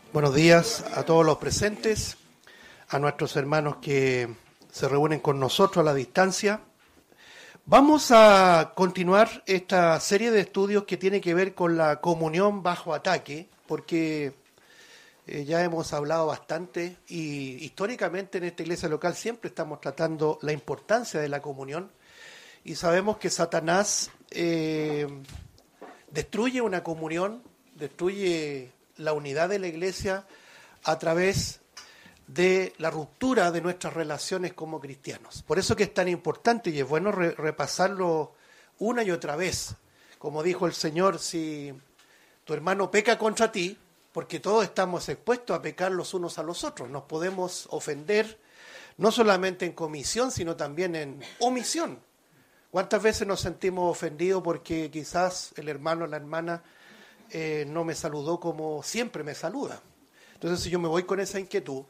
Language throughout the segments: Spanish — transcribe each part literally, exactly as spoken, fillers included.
Buenos días a todos los presentes, a nuestros hermanos que se reúnen con nosotros a la distancia. Vamos a continuar esta serie de estudios que tiene que ver con la comunión bajo ataque, porque eh, ya hemos hablado bastante y históricamente en esta iglesia local siempre estamos tratando la importancia de la comunión y sabemos que Satanás eh, destruye una comunión, destruye la unidad de la iglesia a través de la ruptura de nuestras relaciones como cristianos. Por eso que es tan importante y es bueno re- repasarlo una y otra vez. Como dijo el Señor, si tu hermano peca contra ti, porque todos estamos expuestos a pecar los unos a los otros, nos podemos ofender no solamente en comisión, sino también en omisión. ¿Cuántas veces nos sentimos ofendidos porque quizás el hermano o la hermana Eh, no me saludó como siempre me saluda? Entonces, si yo me voy con esa inquietud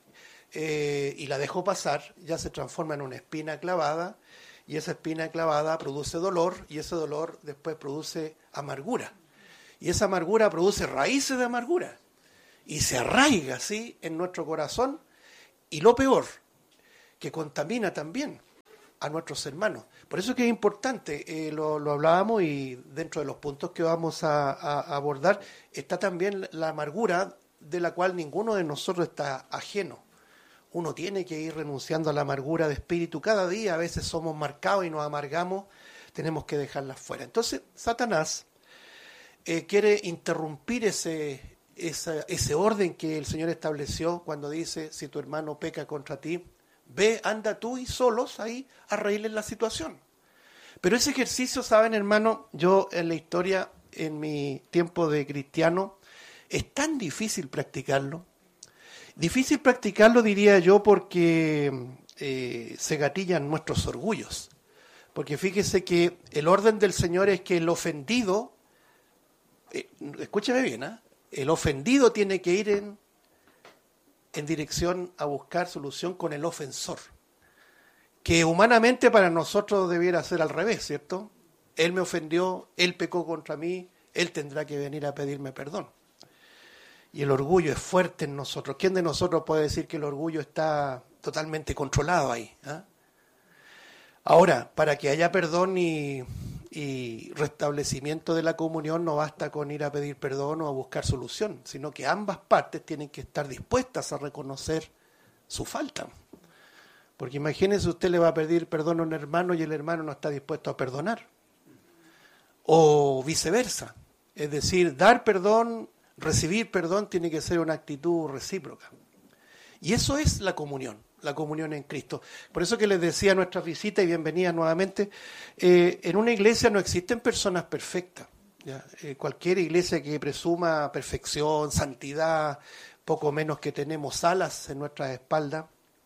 eh, y la dejo pasar, ya se transforma en una espina clavada, y esa espina clavada produce dolor, y ese dolor después produce amargura. Y esa amargura produce raíces de amargura, y se arraiga así en nuestro corazón, y lo peor, que contamina también a nuestros hermanos. Por eso que es importante, eh, lo, lo hablábamos y dentro de los puntos que vamos a, a, a abordar está también la amargura de la cual ninguno de nosotros está ajeno. Uno tiene que ir renunciando a la amargura de espíritu cada día. A veces somos marcados y nos amargamos, tenemos que dejarla fuera. Entonces Satanás eh, quiere interrumpir ese, esa, ese orden que el Señor estableció cuando dice: si tu hermano peca contra ti, ve, anda tú y solos ahí a arreglen la situación. Pero ese ejercicio, ¿saben, hermano? Yo en la historia, en mi tiempo de cristiano, es tan difícil practicarlo. Difícil practicarlo, diría yo, porque eh, se gatillan nuestros orgullos. Porque fíjese que el orden del Señor es que el ofendido, eh, escúcheme bien, ¿eh? el ofendido tiene que ir en en dirección a buscar solución con el ofensor, que humanamente para nosotros debiera ser al revés, ¿cierto? Él me ofendió, él pecó contra mí, él tendrá que venir a pedirme perdón. Y el orgullo es fuerte en nosotros. ¿Quién de nosotros puede decir que el orgullo está totalmente controlado ahí? ¿eh? Ahora, para que haya perdón y, y restablecimiento de la comunión, no basta con ir a pedir perdón o a buscar solución, sino que ambas partes tienen que estar dispuestas a reconocer su falta. Porque imagínese, usted le va a pedir perdón a un hermano y el hermano no está dispuesto a perdonar. O viceversa. Es decir, dar perdón, recibir perdón tiene que ser una actitud recíproca. Y eso es la comunión. La comunión en Cristo. Por eso que les decía a nuestras visitas y bienvenidas nuevamente, eh, en una iglesia no existen personas perfectas. ¿ya? Eh, cualquier iglesia que presuma perfección, santidad, poco menos que tenemos alas en nuestras espaldas,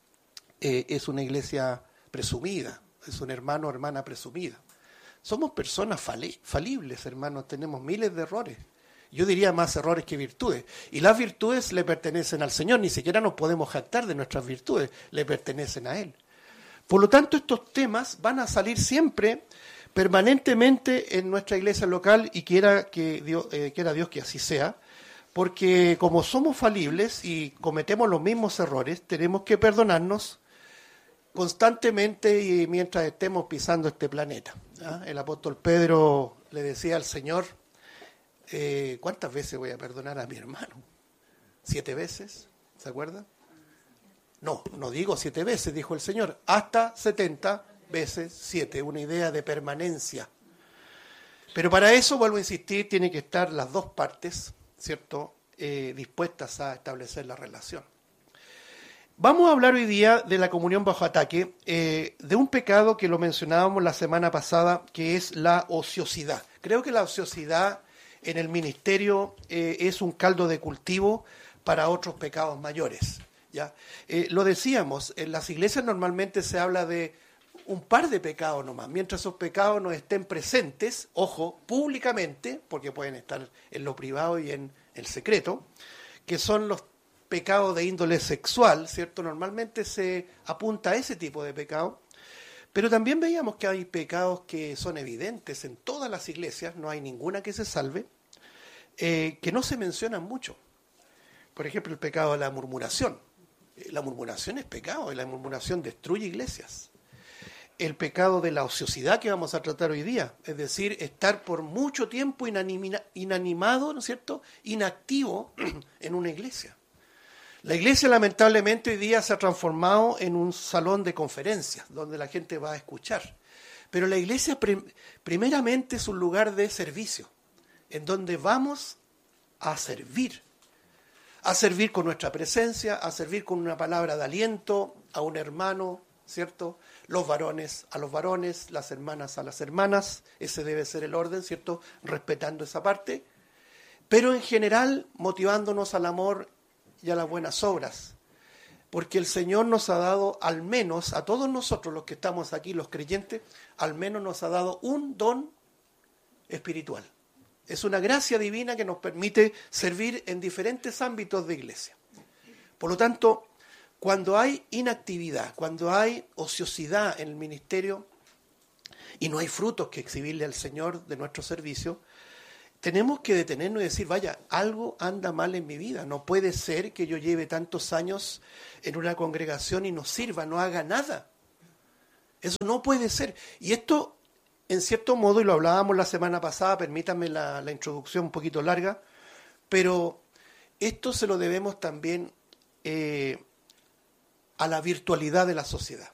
eh, es una iglesia presumida, es un hermano o hermana presumida. Somos personas fali- falibles, hermanos, tenemos miles de errores. Yo diría más errores que virtudes. Y las virtudes le pertenecen al Señor. Ni siquiera nos podemos jactar de nuestras virtudes. Le pertenecen a Él. Por lo tanto, estos temas van a salir siempre, permanentemente en nuestra iglesia local, y quiera, que Dios, eh, quiera Dios que así sea, porque como somos falibles y cometemos los mismos errores, tenemos que perdonarnos constantemente y mientras estemos pisando este planeta. ¿ah? El apóstol Pedro le decía al Señor: Eh, ¿cuántas veces voy a perdonar a mi hermano? ¿Siete veces? ¿Se acuerdan? No, no digo siete veces, dijo el Señor, hasta setenta veces siete, una idea de permanencia. Pero para eso, vuelvo a insistir, tiene que estar las dos partes, ¿cierto?, eh, dispuestas a establecer la relación. Vamos a hablar hoy día de la comunión bajo ataque, eh, de un pecado que lo mencionábamos la semana pasada, que es la ociosidad. Creo que la ociosidad en el ministerio eh, es un caldo de cultivo para otros pecados mayores. ¿ya? Eh, lo decíamos, en las iglesias normalmente se habla de un par de pecados nomás, mientras esos pecados no estén presentes, ojo, públicamente, porque pueden estar en lo privado y en el secreto, que son los pecados de índole sexual, ¿cierto? Normalmente se apunta a ese tipo de pecado. Pero también veíamos que hay pecados que son evidentes en todas las iglesias, no hay ninguna que se salve, eh, que no se mencionan mucho. por ejemplo, el pecado de la murmuración. La murmuración es pecado, y la murmuración destruye iglesias. El pecado de la ociosidad que vamos a tratar hoy día, es decir, estar por mucho tiempo inanima, inanimado, ¿no es cierto?, inactivo en una iglesia. La iglesia lamentablemente hoy día se ha transformado en un salón de conferencias, donde la gente va a escuchar. Pero la iglesia prim- primeramente es un lugar de servicio, en donde vamos a servir. A servir con nuestra presencia, a servir con una palabra de aliento a un hermano, ¿cierto? Los varones a los varones, las hermanas a las hermanas, ese debe ser el orden, ¿cierto? Respetando esa parte, pero en general motivándonos al amor y a las buenas obras, porque el Señor nos ha dado, al menos a todos nosotros los que estamos aquí, los creyentes, al menos nos ha dado un don espiritual. Es una gracia divina que nos permite servir en diferentes ámbitos de iglesia. Por lo tanto, cuando hay inactividad, cuando hay ociosidad en el ministerio y no hay frutos que exhibirle al Señor de nuestro servicio, tenemos que detenernos y decir, vaya, algo anda mal en mi vida. No puede ser que yo lleve tantos años en una congregación y no sirva, no haga nada. Eso no puede ser. Y esto, en cierto modo, y lo hablábamos la semana pasada, permítanme la, la introducción un poquito larga, pero esto se lo debemos también eh, a la virtualidad de la sociedad.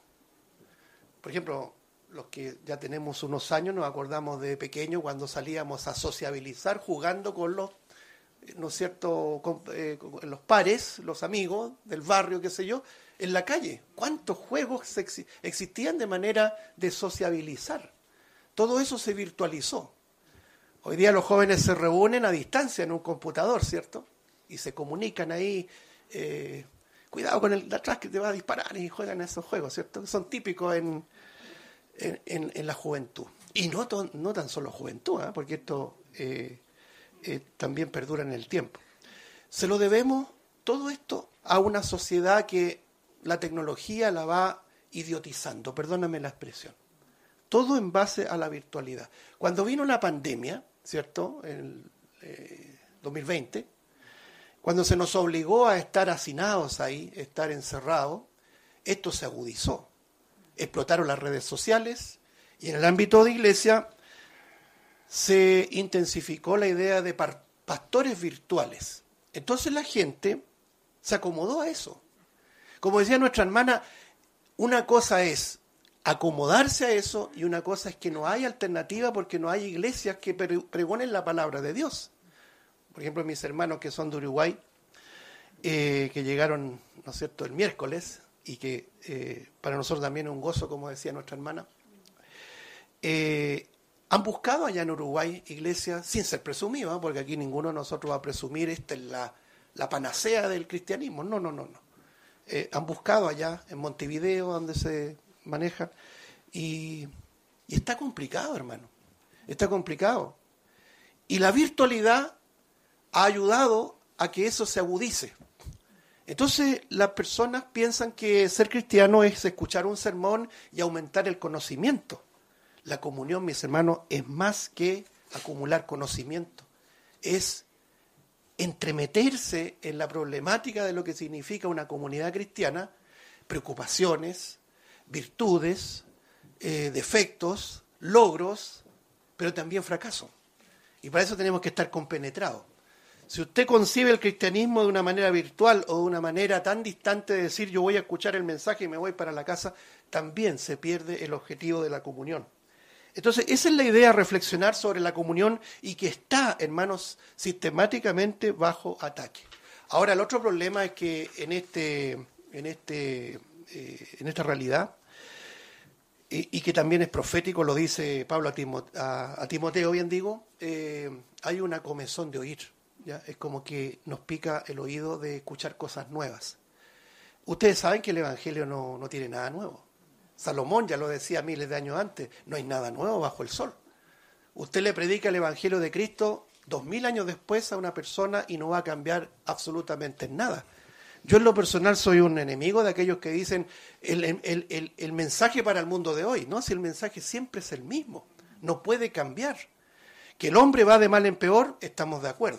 Por ejemplo, los que ya tenemos unos años nos acordamos de pequeño cuando salíamos a sociabilizar jugando con los, ¿no es cierto?, con, eh, con los pares, los amigos del barrio, qué sé yo, en la calle. ¿Cuántos juegos ex- existían de manera de sociabilizar? Todo eso se virtualizó. Hoy día los jóvenes se reúnen a distancia en un computador, ¿cierto? Y se comunican ahí, eh, cuidado con el de atrás que te va a disparar, y juegan esos juegos, ¿cierto? Son típicos en, en, en, en la juventud. Y no, to, no tan solo juventud, ¿eh? Porque esto eh, eh, también perdura en el tiempo. Se lo debemos todo esto a una sociedad que la tecnología la va idiotizando, perdóname la expresión. Todo en base a la virtualidad. Cuando vino la pandemia, ¿cierto?, en el eh, dos mil veinte, cuando se nos obligó a estar hacinados ahí, estar encerrados, esto se agudizó. Explotaron las redes sociales y en el ámbito de iglesia se intensificó la idea de par- pastores virtuales. Entonces la gente se acomodó a eso. Como decía nuestra hermana, una cosa es acomodarse a eso y una cosa es que no hay alternativa porque no hay iglesias que pre- pregonen la palabra de Dios. Por ejemplo, mis hermanos que son de Uruguay, eh, que llegaron, ¿no es cierto?, el miércoles, y que eh, para nosotros también es un gozo, como decía nuestra hermana, eh, han buscado allá en Uruguay iglesias, sin ser presumidos, ¿eh? Porque aquí ninguno de nosotros va a presumir esta es la, la panacea del cristianismo. No, no, no, no. Eh, han buscado allá en Montevideo, donde se maneja, y, y está complicado, hermano. Está complicado. Y la virtualidad ha ayudado a que eso se agudice. Entonces las personas piensan que ser cristiano es escuchar un sermón y aumentar el conocimiento. La comunión, mis hermanos, es más que acumular conocimiento. Es entremeterse en la problemática de lo que significa una comunidad cristiana, preocupaciones, virtudes, eh, defectos, logros, pero también fracasos. Y para eso tenemos que estar compenetrados. Si usted concibe el cristianismo de una manera virtual o de una manera tan distante de decir yo voy a escuchar el mensaje y me voy para la casa, también se pierde el objetivo de la comunión. Entonces, esa es la idea, reflexionar sobre la comunión y que está, hermanos, sistemáticamente bajo ataque. Ahora, el otro problema es que en este, en este, eh, en esta realidad, y, y que también es profético, lo dice Pablo a, Timoteo, a, a Timoteo bien digo, eh, hay una comezón de oír. ¿Ya? Es como que nos pica el oído de escuchar cosas nuevas. Ustedes saben que el Evangelio no, no tiene nada nuevo. Salomón ya lo decía miles de años antes, no hay nada nuevo bajo el sol. Usted le predica el Evangelio de Cristo dos mil años después a una persona y no va a cambiar absolutamente nada. Yo en lo personal soy un enemigo de aquellos que dicen el, el, el, el mensaje para el mundo de hoy. No, si el mensaje siempre es el mismo, no puede cambiar. Que el hombre va de mal en peor, estamos de acuerdo.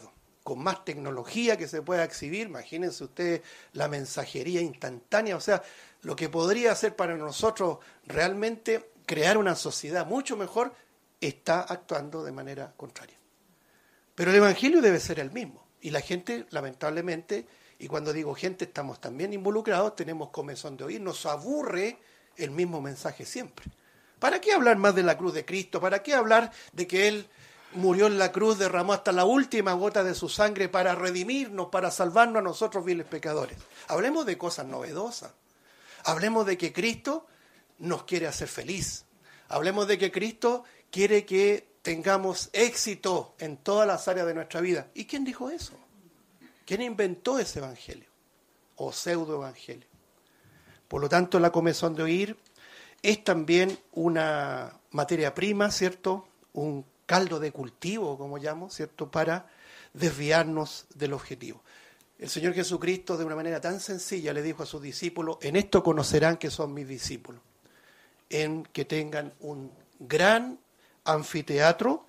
con más tecnología que se pueda exhibir. Imagínense ustedes la mensajería instantánea, o sea, lo que podría hacer para nosotros realmente crear una sociedad mucho mejor, está actuando de manera contraria. Pero el Evangelio debe ser el mismo. Y la gente, lamentablemente, y cuando digo gente, estamos también involucrados, tenemos comezón de oír, nos aburre el mismo mensaje siempre. ¿Para qué hablar más de la cruz de Cristo? ¿Para qué hablar de que Él murió en la cruz, derramó hasta la última gota de su sangre para redimirnos, para salvarnos a nosotros viles pecadores? Hablemos de cosas novedosas. Hablemos de que Cristo nos quiere hacer feliz. Hablemos de que Cristo quiere que tengamos éxito en todas las áreas de nuestra vida. ¿Y quién dijo eso? ¿Quién inventó ese evangelio? O pseudo-evangelio. Por lo tanto, la comezón de oír es también una materia prima, ¿cierto? Un caldo de cultivo, como llamo, ¿cierto? Para desviarnos del objetivo. El Señor Jesucristo, de una manera tan sencilla, le dijo a sus discípulos: en esto conocerán que son mis discípulos, en que tengan un gran anfiteatro,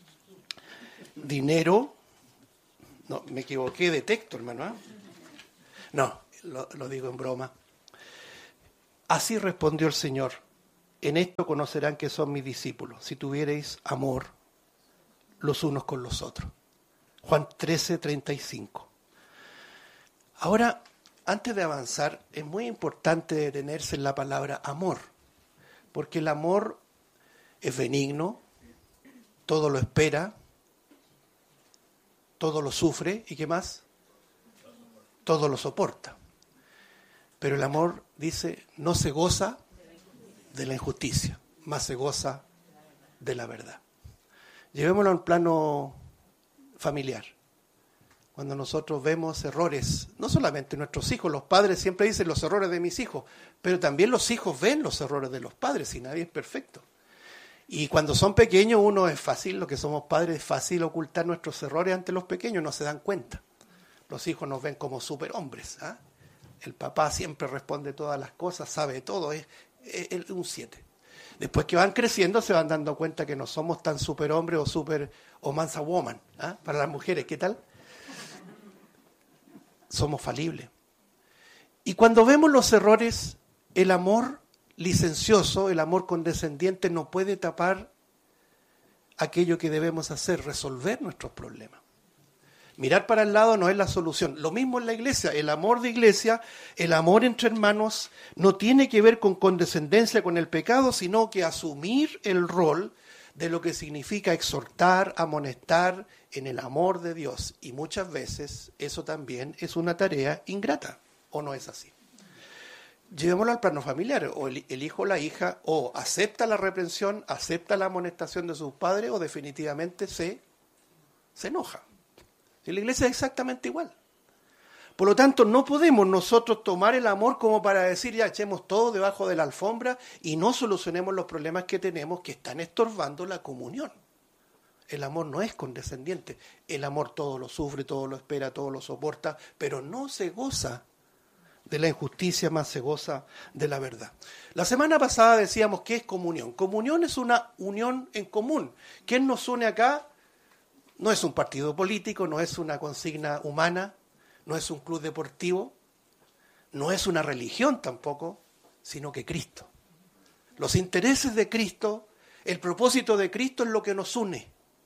dinero. No, me equivoqué de texto, hermano. ¿eh? No, lo, lo digo en broma. Así respondió el Señor: en esto conocerán que son mis discípulos, si tuviereis amor los unos con los otros. Juan trece, treinta y cinco. Ahora, antes de avanzar, es muy importante detenerse en la palabra amor, porque el amor es benigno, todo lo espera, todo lo sufre, ¿y qué más? Todo lo soporta. Pero el amor, dice, no se goza de la injusticia, más se goza de la verdad. Llevémoslo a un plano familiar. Cuando nosotros vemos errores, no solamente nuestros hijos, los padres siempre dicen los errores de mis hijos, pero también los hijos ven los errores de los padres y nadie es perfecto. Y cuando son pequeños, uno es fácil, lo que somos padres, es fácil ocultar nuestros errores ante los pequeños, no se dan cuenta. Los hijos nos ven como superhombres. ¿eh? El papá siempre responde todas las cosas, sabe todo, es, es, es un siete. Después que van creciendo se van dando cuenta que no somos tan superhombres o super o mansa woman. ¿eh? Para las mujeres, ¿qué tal? Somos falibles. Y cuando vemos los errores, el amor licencioso, el amor condescendiente no puede tapar aquello que debemos hacer, resolver nuestros problemas. Mirar para el lado no es la solución. Lo mismo en la iglesia. El amor de iglesia, el amor entre hermanos, no tiene que ver con condescendencia con el pecado, sino que asumir el rol de lo que significa exhortar, amonestar en el amor de Dios. Y muchas veces eso también es una tarea ingrata, ¿o no es así? Llevémoslo al plano familiar, o el, el hijo o la hija o acepta la reprensión, acepta la amonestación de sus padres o definitivamente se, se enoja. En la iglesia es exactamente igual. Por lo tanto, no podemos nosotros tomar el amor como para decir ya echemos todo debajo de la alfombra y no solucionemos los problemas que tenemos que están estorbando la comunión. El amor no es condescendiente. El amor todo lo sufre, todo lo espera, todo lo soporta, pero no se goza de la injusticia, más se goza de la verdad. La semana pasada decíamos que es comunión. Comunión es una unión en común. ¿Quién nos une acá? No es un partido político, no es una consigna humana, no es un club deportivo, no es una religión tampoco, sino que Cristo. Los intereses de Cristo, el propósito de Cristo es lo que nos une.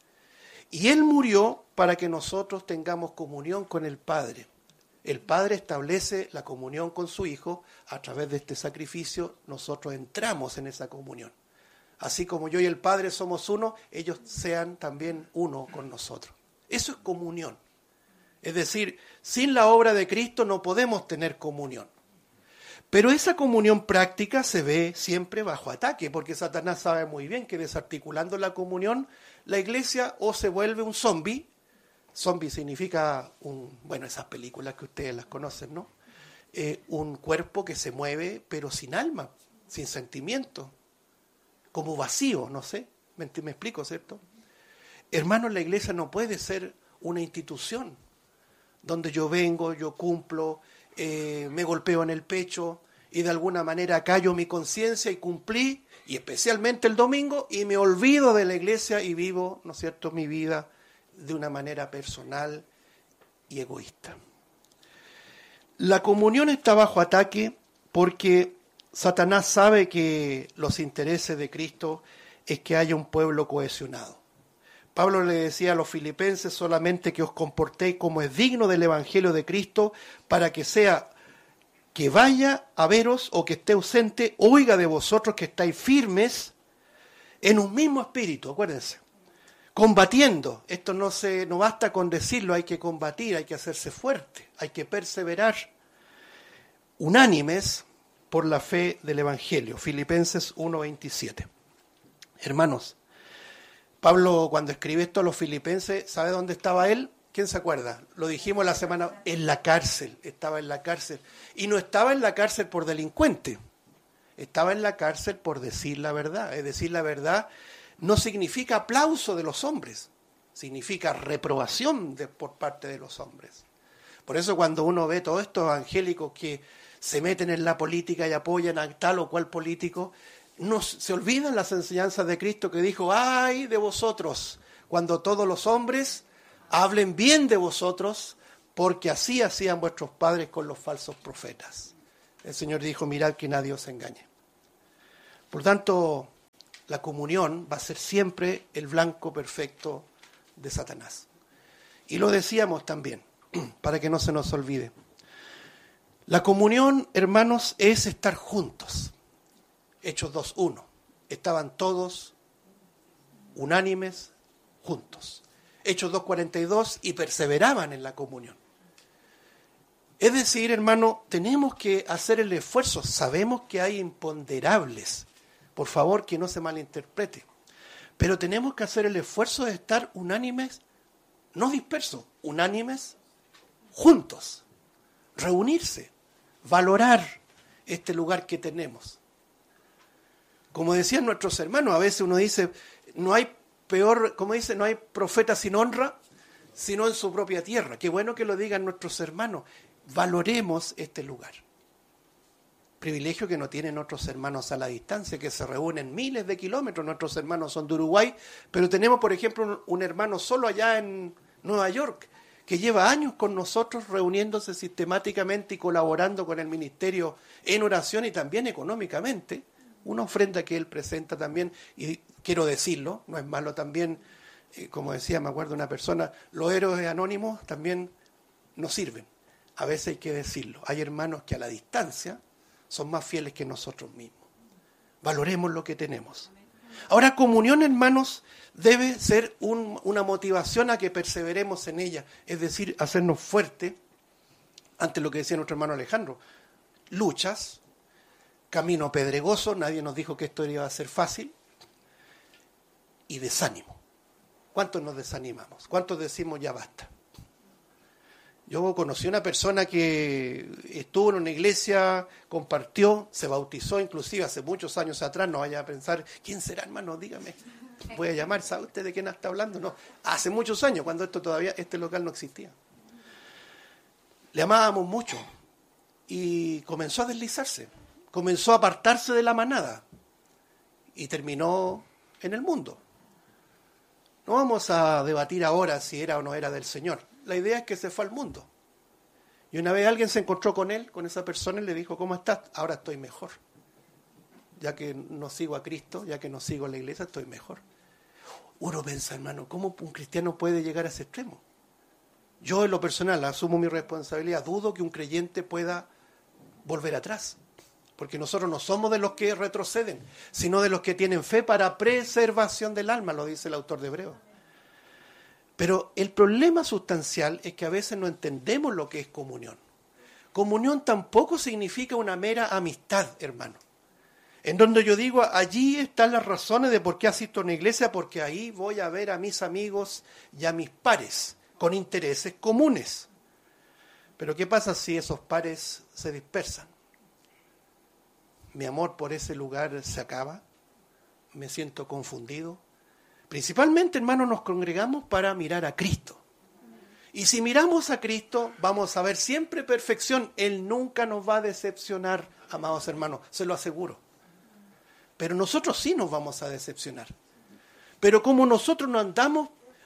Y Él murió para que nosotros tengamos comunión con el Padre. El Padre establece la comunión con su Hijo, a través de este sacrificio nosotros entramos en esa comunión. Así como yo y el Padre somos uno, ellos sean también uno con nosotros. Eso es comunión. Es decir, sin la obra de Cristo no podemos tener comunión. Pero esa comunión práctica se ve siempre bajo ataque, porque Satanás sabe muy bien que desarticulando la comunión, la iglesia o se vuelve un zombie. Zombie significa, un, bueno, esas películas que ustedes las conocen, ¿no? Eh, un cuerpo que se mueve, pero sin alma, sin sentimiento, como vacío, no sé, me, me explico, ¿cierto? Hermanos, la iglesia no puede ser una institución donde yo vengo, yo cumplo, eh, me golpeo en el pecho y de alguna manera callo mi conciencia y cumplí, y especialmente el domingo, y me olvido de la iglesia y vivo, ¿no es cierto?, mi vida de una manera personal y egoísta. La comunión está bajo ataque porque Satanás sabe que los intereses de Cristo es que haya un pueblo cohesionado. Pablo le decía a los filipenses solamente que os comportéis como es digno del Evangelio de Cristo, para que sea que vaya a veros o que esté ausente, oiga de vosotros que estáis firmes en un mismo espíritu, acuérdense, combatiendo. Esto no, se, no basta con decirlo, hay que combatir, hay que hacerse fuerte, hay que perseverar, unánimes por la fe del Evangelio. Filipenses uno veintisiete. Hermanos, Pablo, cuando escribe esto a los filipenses, ¿sabe dónde estaba él? ¿Quién se acuerda? Lo dijimos la semana, en la cárcel, estaba en la cárcel. Y no estaba en la cárcel por delincuente, estaba en la cárcel por decir la verdad. Es decir, la verdad no significa aplauso de los hombres, significa reprobación de, por parte de los hombres. Por eso cuando uno ve todos estos evangélicos que se meten en la política y apoyan a tal o cual político, no, se olvidan las enseñanzas de Cristo, que dijo: ¡ay de vosotros cuando todos los hombres hablen bien de vosotros, porque así hacían vuestros padres con los falsos profetas! El Señor dijo: mirad que nadie os engañe. Por tanto, la comunión va a ser siempre el blanco perfecto de Satanás. Y lo decíamos también, para que no se nos olvide. La comunión, hermanos, es estar juntos. Hechos dos uno. Estaban todos unánimes, juntos. Hechos dos cuarenta y dos, y perseveraban en la comunión. Es decir, hermano, tenemos que hacer el esfuerzo. Sabemos que hay imponderables. Por favor, que no se malinterprete. Pero tenemos que hacer el esfuerzo de estar unánimes, no dispersos, unánimes, juntos. Reunirse, valorar este lugar que tenemos. Como decían nuestros hermanos, a veces uno dice, no hay peor, como dice, no hay profeta sin honra, sino en su propia tierra. Qué bueno que lo digan nuestros hermanos. Valoremos este lugar. Privilegio que no tienen otros hermanos a la distancia, que se reúnen miles de kilómetros. Nuestros hermanos son de Uruguay, pero tenemos, por ejemplo, un hermano solo allá en Nueva York, que lleva años con nosotros reuniéndose sistemáticamente y colaborando con el ministerio en oración y también económicamente. Una ofrenda que él presenta también, y quiero decirlo, no es malo también, eh, como decía, me acuerdo una persona, los héroes anónimos también nos sirven. A veces hay que decirlo. Hay hermanos que a la distancia son más fieles que nosotros mismos. Valoremos lo que tenemos. Ahora, comunión, hermanos, debe ser un, una motivación a que perseveremos en ella, es decir, hacernos fuertes ante lo que decía nuestro hermano Alejandro. Luchas, camino pedregoso, nadie nos dijo que esto iba a ser fácil, y desánimo. ¿Cuántos nos desanimamos? ¿Cuántos decimos ya basta? Yo conocí una persona que estuvo en una iglesia, compartió, se bautizó inclusive hace muchos años atrás. No vaya a pensar, ¿quién será, hermano? Dígame. Voy a llamar, ¿sabe usted de quién está hablando? No, hace muchos años, cuando esto todavía, este local no existía. Le amábamos mucho y comenzó a deslizarse, comenzó a apartarse de la manada y terminó en el mundo. No vamos a debatir ahora si era o no era del Señor. La idea es que se fue al mundo. Y una vez alguien se encontró con él, con esa persona, y le dijo: ¿cómo estás? Ahora estoy mejor. Ya que no sigo a Cristo, ya que no sigo a la iglesia, estoy mejor. Uno piensa, hermano, ¿cómo un cristiano puede llegar a ese extremo? Yo, en lo personal, asumo mi responsabilidad. Dudo que un creyente pueda volver atrás. Porque nosotros no somos de los que retroceden, sino de los que tienen fe para preservación del alma, lo dice el autor de Hebreos. Pero el problema sustancial es que a veces no entendemos lo que es comunión. Comunión tampoco significa una mera amistad, hermano. En donde yo digo, allí están las razones de por qué asisto a una iglesia, porque ahí voy a ver a mis amigos y a mis pares con intereses comunes. Pero ¿qué pasa si esos pares se dispersan? Mi amor por ese lugar se acaba, me siento confundido. Principalmente, hermanos, nos congregamos para mirar a Cristo. Y si miramos a Cristo, vamos a ver siempre perfección. Él nunca nos va a decepcionar, amados hermanos, se lo aseguro. Pero nosotros sí nos vamos a decepcionar. Pero como nosotros no andamos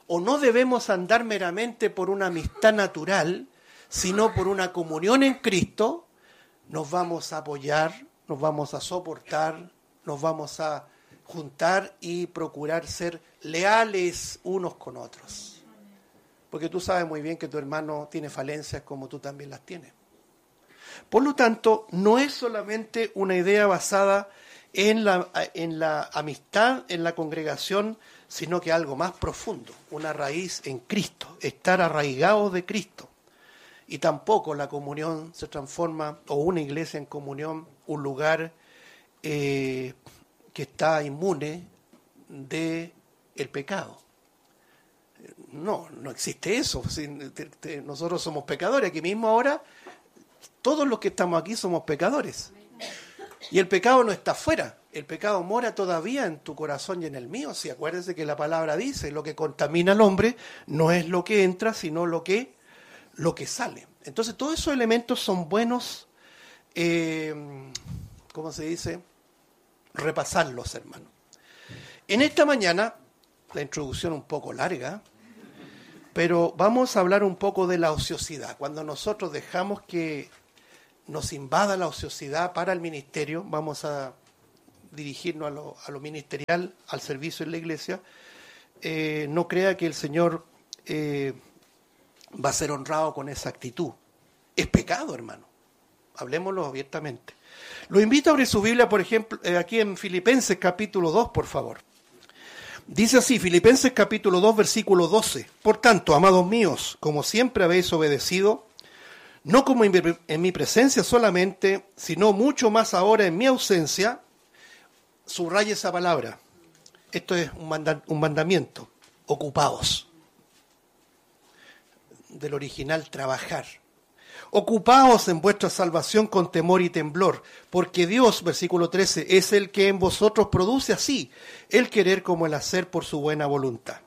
o no debemos andar meramente por una amistad natural, sino por una comunión en Cristo, nos vamos a apoyar, nos vamos a soportar, nos vamos a juntar y procurar ser leales unos con otros. Porque tú sabes muy bien que tu hermano tiene falencias como tú también las tienes. Por lo tanto, no es solamente una idea basada en la, en la amistad, en la congregación, sino que algo más profundo, una raíz en Cristo, estar arraigados de Cristo. Y tampoco la comunión se transforma, o una iglesia en comunión, un lugar eh, que está inmune de el pecado. No, no existe eso. Nosotros somos pecadores. Aquí mismo ahora, todos los que estamos aquí somos pecadores. Y el pecado no está afuera. El pecado mora todavía en tu corazón y en el mío. Si acuérdense que la palabra dice, lo que contamina al hombre no es lo que entra, sino lo que, lo que sale. Entonces, todos esos elementos son buenos, eh, ¿cómo se dice? Repasarlos, hermano. En esta mañana, la introducción un poco larga, pero vamos a hablar un poco de la ociosidad. Cuando nosotros dejamos que nos invada la ociosidad para el ministerio, vamos a dirigirnos a lo, a lo ministerial, al servicio en la iglesia, eh, no crea que el Señor eh, va a ser honrado con esa actitud. Es pecado, hermano. Hablemoslo abiertamente. Lo invito a abrir su Biblia, por ejemplo, eh, aquí en Filipenses capítulo dos, por favor. Dice así, Filipenses capítulo dos, versículo doce. Por tanto, amados míos, como siempre habéis obedecido, no como en mi presencia solamente, sino mucho más ahora en mi ausencia, subraya esa palabra. Esto es un, manda- un mandamiento. Ocupaos. Del original, trabajar. Ocupaos en vuestra salvación con temor y temblor, porque Dios, versículo trece, es el que en vosotros produce así el querer como el hacer por su buena voluntad.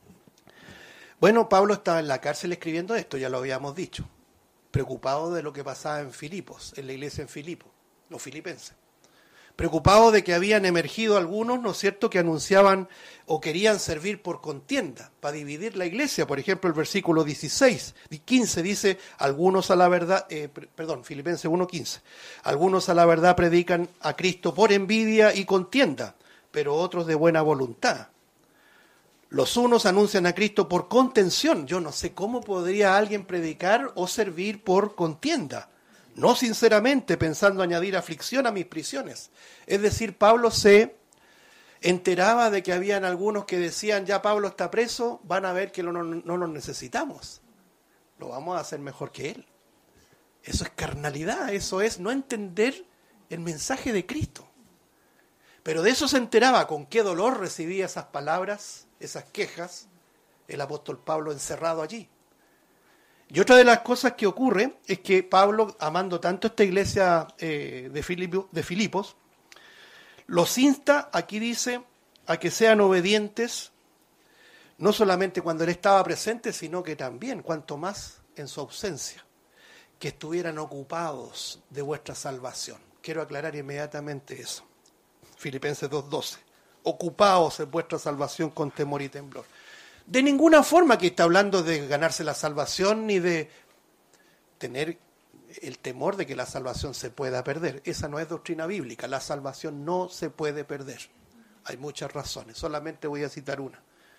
Bueno, Pablo estaba en la cárcel escribiendo esto, ya lo habíamos dicho, preocupado de lo que pasaba en Filipos, en la iglesia en Filipos, los filipenses. Preocupado de que habían emergido algunos, ¿no es cierto?, que anunciaban o querían servir por contienda, para dividir la iglesia. Por ejemplo, el versículo dieciséis, quince dice, algunos a la verdad, eh, perdón, Filipenses uno, quince, algunos a la verdad predican a Cristo por envidia y contienda, pero otros de buena voluntad. Los unos anuncian a Cristo por contención. Yo no sé cómo podría alguien predicar o servir por contienda. No sinceramente, pensando añadir aflicción a mis prisiones. Es decir, Pablo se enteraba de que habían algunos que decían, ya Pablo está preso, van a ver que no, no, no lo necesitamos. Lo vamos a hacer mejor que él. Eso es carnalidad, eso es no entender el mensaje de Cristo. Pero de eso se enteraba, con qué dolor recibía esas palabras, esas quejas, el apóstol Pablo encerrado allí. Y otra de las cosas que ocurre es que Pablo, amando tanto esta iglesia eh, de, Filipo, de Filipos, los insta, aquí dice, a que sean obedientes, no solamente cuando él estaba presente, sino que también, cuanto más en su ausencia, que estuvieran ocupados de vuestra salvación. Quiero aclarar inmediatamente eso. Filipenses dos doce. Ocupaos en vuestra salvación con temor y temblor. De ninguna forma que está hablando de ganarse la salvación ni de tener el temor de que la salvación se pueda perder. Esa no es doctrina bíblica. La salvación no se puede perder. Hay muchas razones. Solamente voy a citar una.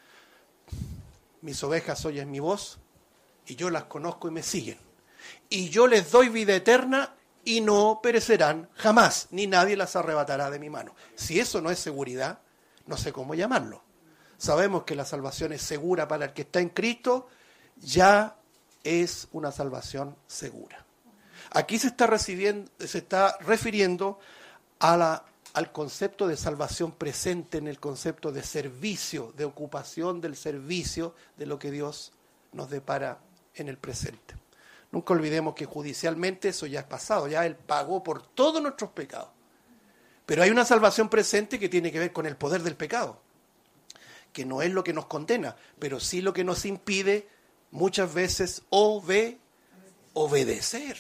Mis ovejas oyen mi voz y yo las conozco y me siguen. Y yo les doy vida eterna y no perecerán jamás, ni nadie las arrebatará de mi mano. Si eso no es seguridad, no sé cómo llamarlo. Sabemos que la salvación es segura para el que está en Cristo, ya es una salvación segura. Aquí se está, recibiendo, se está refiriendo a la, al concepto de salvación presente, en el concepto de servicio, de ocupación del servicio de lo que Dios nos depara en el presente. Nunca olvidemos que judicialmente eso ya es pasado, ya Él pagó por todos nuestros pecados. Pero hay una salvación presente que tiene que ver con el poder del pecado, que no es lo que nos condena, pero sí lo que nos impide muchas veces obe, obedecer.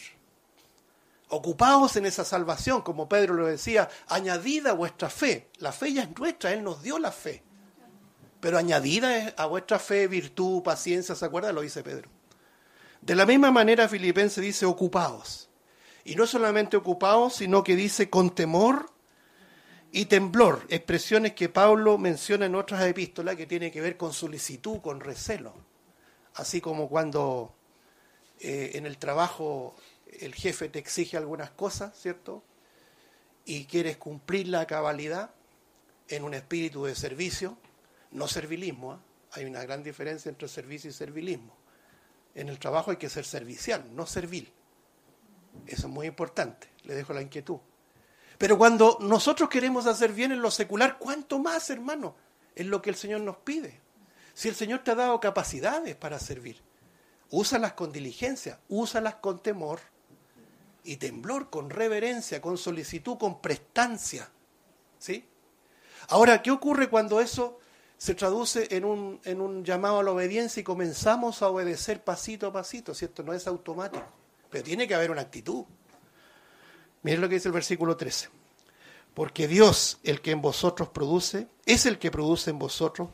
Ocupaos en esa salvación, como Pedro lo decía, añadid a vuestra fe. La fe ya es nuestra, Él nos dio la fe. pero añadida a vuestra fe, virtud, paciencia, ¿se acuerdan? Lo dice Pedro. De la misma manera Filipenses dice ocupaos. Y no solamente ocupaos, sino que dice con temor y temblor, expresiones que Pablo menciona en otras epístolas que tienen que ver con solicitud, con recelo. Así como cuando eh, en el trabajo el jefe te exige algunas cosas, ¿cierto? Y quieres cumplir la cabalidad en un espíritu de servicio, no servilismo, ¿eh? Hay una gran diferencia entre servicio y servilismo. En el trabajo hay que ser servicial, no servil. Eso es muy importante, le dejo la inquietud. Pero cuando nosotros queremos hacer bien en lo secular, ¿cuánto más, hermano? Es lo que el Señor nos pide. Si el Señor te ha dado capacidades para servir, úsalas con diligencia, úsalas con temor y temblor, con reverencia, con solicitud, con prestancia. ¿Sí? Ahora, ¿qué ocurre cuando eso se traduce en un, en un llamado a la obediencia y comenzamos a obedecer pasito a pasito? ¿Cierto? No es automático, pero tiene que haber una actitud. Miren lo que dice el versículo trece. Porque Dios, el que en vosotros produce, es el que produce en vosotros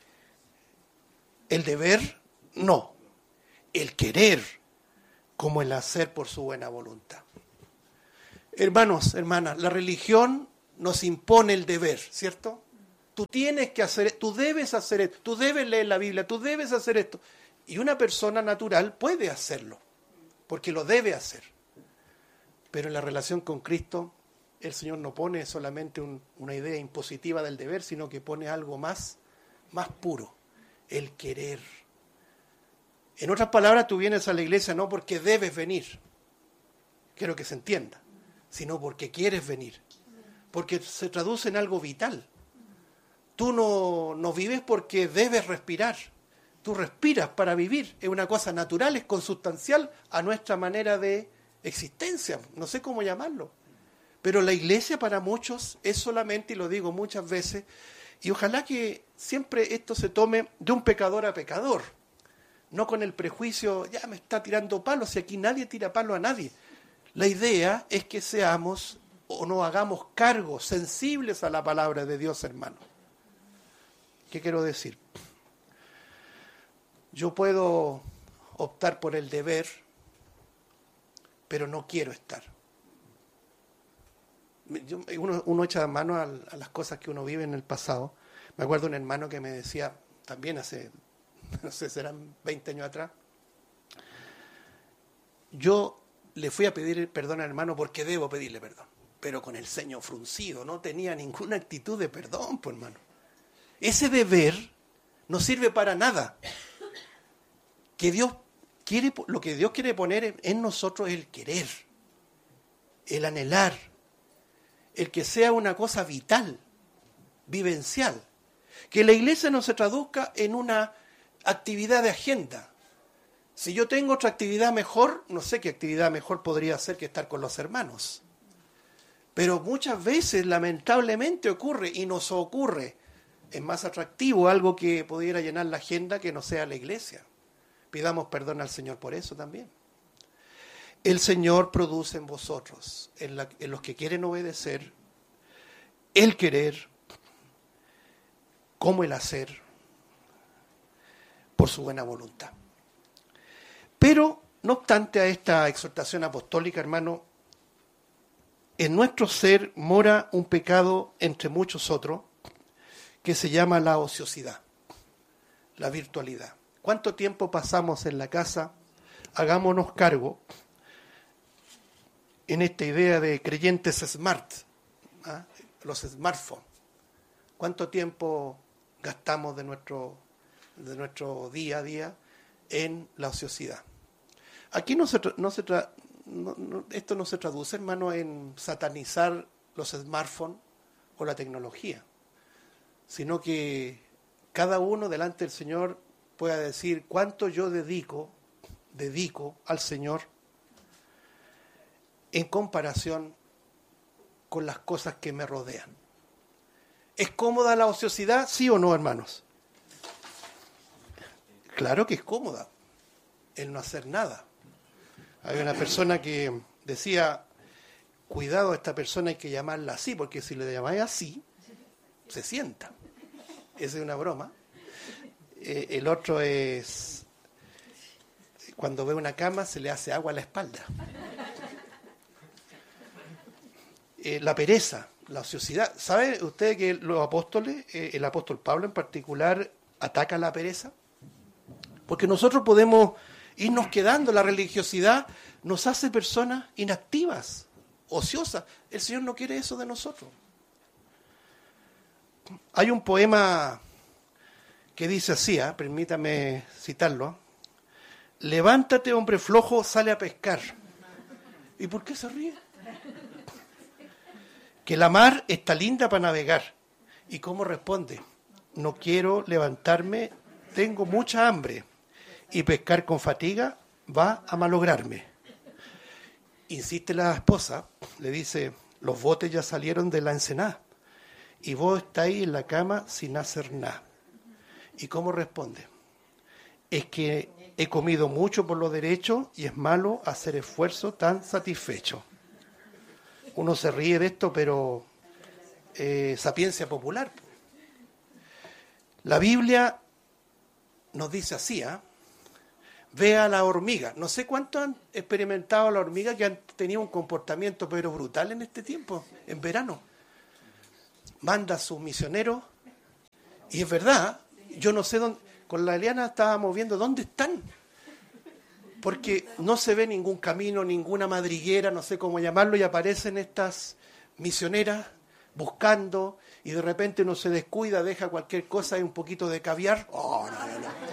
el deber, no, el querer, como el hacer por su buena voluntad. Hermanos, hermanas, la religión nos impone el deber, ¿cierto? Tú tienes que hacer, tú debes hacer esto, tú debes leer la Biblia, tú debes hacer esto. Y una persona natural puede hacerlo, porque lo debe hacer. Pero en la relación con Cristo, el Señor no pone solamente un, una idea impositiva del deber, sino que pone algo más, más puro, el querer. En otras palabras, tú vienes a la iglesia no porque debes venir, quiero que se entienda, sino porque quieres venir, porque se traduce en algo vital. Tú no, no vives porque debes respirar, tú respiras para vivir, es una cosa natural, es consustancial a nuestra manera de existencia, no sé cómo llamarlo. Pero la iglesia para muchos es solamente, y lo digo muchas veces, y ojalá que siempre esto se tome de un pecador a pecador, no con el prejuicio, ya me está tirando palos, si aquí nadie tira palo a nadie. La idea es que seamos o nos hagamos cargos sensibles a la palabra de Dios, hermano. ¿Qué quiero decir? Yo puedo optar por el deber, pero no quiero estar. Yo, uno, uno echa mano a, a las cosas que uno vive en el pasado. Me acuerdo de un hermano que me decía, también hace, no sé, serán veinte años atrás, yo le fui a pedir perdón al hermano porque debo pedirle perdón, pero con el ceño fruncido, no tenía ninguna actitud de perdón, pues hermano. Ese deber no sirve para nada. Que Dios quiere, lo que Dios quiere poner en nosotros es el querer, el anhelar, el que sea una cosa vital, vivencial. Que la iglesia no se traduzca en una actividad de agenda. Si yo tengo otra actividad mejor, no sé qué actividad mejor podría ser que estar con los hermanos. Pero muchas veces, lamentablemente, ocurre, y nos ocurre, es más atractivo algo que pudiera llenar la agenda que no sea la iglesia. Pidamos perdón al Señor por eso también. El Señor produce en vosotros, en, la, en los que quieren obedecer, el querer, como el hacer, por su buena voluntad. Pero, no obstante a esta exhortación apostólica, hermano, en nuestro ser mora un pecado entre muchos otros que se llama la ociosidad, la virtualidad. ¿Cuánto tiempo pasamos en la casa? Hagámonos cargo en esta idea de creyentes smart, ¿ah? Los smartphones. ¿Cuánto tiempo gastamos de nuestro, de nuestro día a día en la ociosidad? Aquí no se, no se tra, no, no, esto no se traduce, hermano, en satanizar los smartphones o la tecnología, sino que cada uno delante del Señor pueda decir cuánto yo dedico, dedico al Señor en comparación con las cosas que me rodean. ¿Es cómoda la ociosidad? ¿Sí o no, hermanos? Claro que es cómoda el no hacer nada. Hay una persona que decía, cuidado, a esta persona hay que llamarla así, porque si le llamáis así, se sienta. Esa es una broma. Eh, el otro es cuando ve una cama se le hace agua a la espalda. Eh, la pereza, la ociosidad. ¿Sabe usted que los apóstoles, eh, el apóstol Pablo en particular, ataca la pereza? Porque nosotros podemos irnos quedando, la religiosidad nos hace personas inactivas, ociosas. El Señor no quiere eso de nosotros. Hay un poema que dice así, ¿eh? Permítame citarlo. ¿eh? Levántate, hombre flojo, sale a pescar. ¿Y por qué se ríe? Que la mar está linda para navegar. ¿Y cómo responde? No quiero levantarme, tengo mucha hambre. Y pescar con fatiga va a malograrme. Insiste la esposa, le dice, los botes ya salieron de la ensenada. Y vos estáis en la cama sin hacer nada. ¿Y cómo responde? Es que he comido mucho por lo derecho y es malo hacer esfuerzo tan satisfecho. Uno se ríe de esto, pero eh, sapiencia popular. La Biblia nos dice así, ¿eh? Ve a la hormiga. No sé cuánto han experimentado a la hormiga que han tenido un comportamiento pero brutal en este tiempo, en verano. Manda a sus misioneros y es verdad, yo no sé dónde, con la Eliana estábamos viendo dónde están, porque no se ve ningún camino, ninguna madriguera, no sé cómo llamarlo, y aparecen estas misioneras buscando y de repente uno se descuida, deja cualquier cosa y un poquito de caviar. Oh, no, no, no.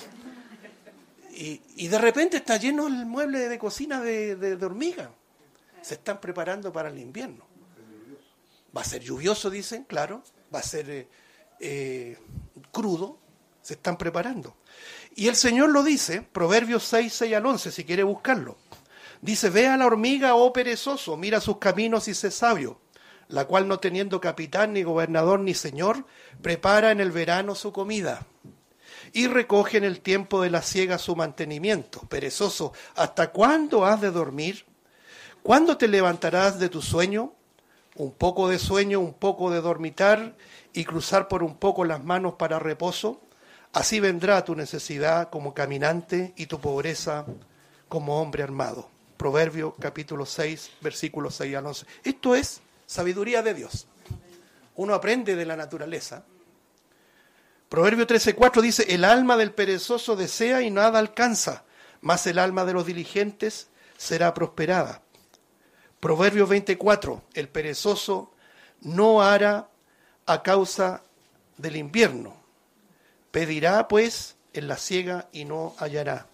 Y, y de repente está lleno el mueble de cocina de, de, de hormigas. Se están preparando para el invierno. Va a ser lluvioso, dicen, claro. Va a ser eh, eh, crudo. Se están preparando. Y el Señor lo dice, Proverbios seis, seis al once, si quiere buscarlo. Dice, ve a la hormiga, oh perezoso, mira sus caminos y sé sabio, la cual no teniendo capitán, ni gobernador, ni señor, prepara en el verano su comida. Y recoge en el tiempo de la siega su mantenimiento. Perezoso, ¿hasta cuándo has de dormir? ¿Cuándo te levantarás de tu sueño? Un poco de sueño, un poco de dormitar, y cruzar por un poco las manos para reposo. Así vendrá tu necesidad como caminante y tu pobreza como hombre armado. Proverbio capítulo seis, versículos seis al once. Esto es sabiduría de Dios. Uno aprende de la naturaleza. Proverbio trece, cuatro dice, el alma del perezoso desea y nada alcanza, mas el alma de los diligentes será prosperada. Proverbio veinticuatro, el perezoso no hará a causa del invierno. Pedirá, pues, en la siega y no hallará.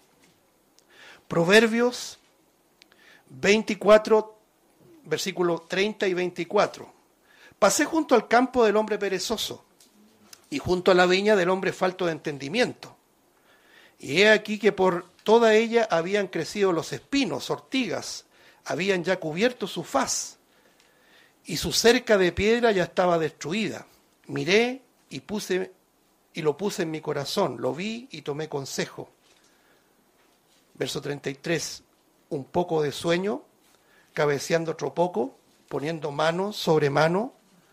Proverbios veinticuatro, versículos treinta y veinticuatro. Pasé junto al campo del hombre perezoso y junto a la viña del hombre falto de entendimiento. Y he aquí que por toda ella habían crecido los espinos, ortigas, habían ya cubierto su faz, y su cerca de piedra ya estaba destruida. Miré y puse y lo puse en mi corazón, lo vi y tomé consejo. Verso treinta y tres, un poco de sueño, cabeceando otro poco, poniendo mano sobre mano,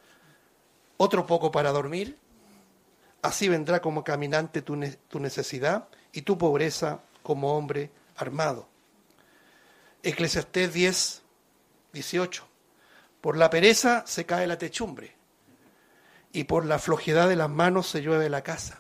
otro poco para dormir. Así vendrá como caminante tu, ne- tu necesidad y tu pobreza como hombre armado. Eclesiastés diez, dieciocho. Por la pereza se cae la techumbre y por la flojedad de las manos se llueve la casa.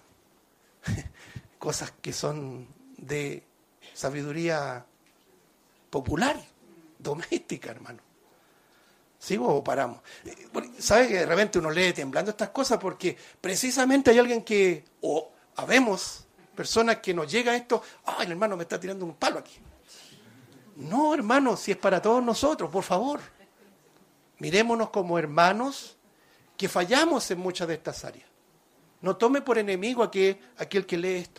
Cosas que son de sabiduría popular, doméstica, hermano. ¿Sigo o paramos? ¿Sabe que de repente uno lee temblando estas cosas? Porque precisamente hay alguien que, o habemos personas que nos llega esto, ¡ay, el hermano me está tirando un palo aquí! No, hermano, si es para todos nosotros, por favor. Mirémonos como hermanos que fallamos en muchas de estas áreas. No tome por enemigo a aquel, a aquel que lee esto.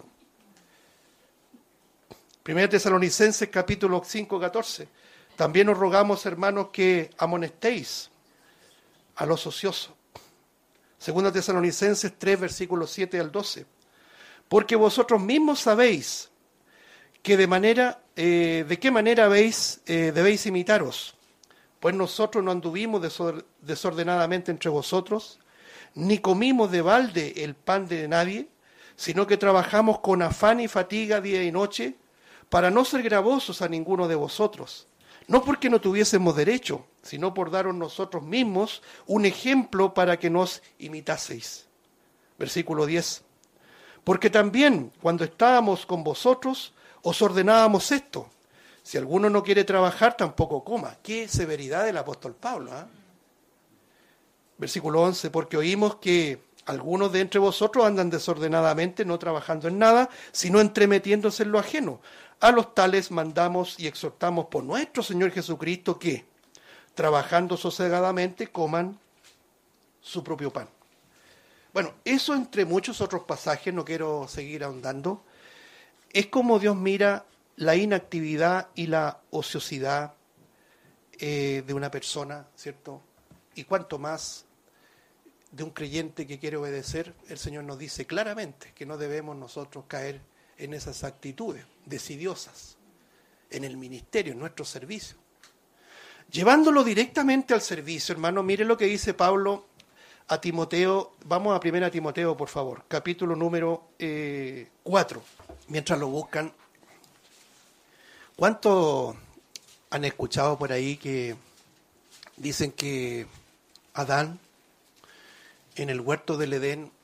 Primera Tesalonicenses capítulo cinco, catorce. También os rogamos, hermanos, que amonestéis a los ociosos. Segunda Tesalonicenses tres, versículos siete al doce. Porque vosotros mismos sabéis que de manera, eh, de qué manera habéis, eh, debéis imitaros. Pues nosotros no anduvimos desordenadamente entre vosotros, ni comimos de balde el pan de nadie, sino que trabajamos con afán y fatiga día y noche para no ser gravosos a ninguno de vosotros, no porque no tuviésemos derecho, sino por daros nosotros mismos un ejemplo para que nos imitaseis. Versículo diez. Porque también cuando estábamos con vosotros os ordenábamos esto: si alguno no quiere trabajar, tampoco coma. Qué severidad del apóstol Pablo, ¿eh? Versículo once. Porque oímos que algunos de entre vosotros andan desordenadamente, no trabajando en nada, sino entremetiéndose en lo ajeno. A los tales mandamos y exhortamos por nuestro Señor Jesucristo que, trabajando sosegadamente, coman su propio pan. Bueno, eso entre muchos otros pasajes, no quiero seguir ahondando, es como Dios mira la inactividad y la ociosidad eh, de una persona, ¿cierto? Y cuanto más de un creyente que quiere obedecer, el Señor nos dice claramente que no debemos nosotros caer en esas actitudes decidiosas, en el ministerio, en nuestro servicio. Llevándolo directamente al servicio, hermano, mire lo que dice Pablo a Timoteo. Vamos a primera Timoteo, por favor, capítulo número eh, cuatro, mientras lo buscan. ¿Cuántos han escuchado por ahí que dicen que Adán en el huerto del Edén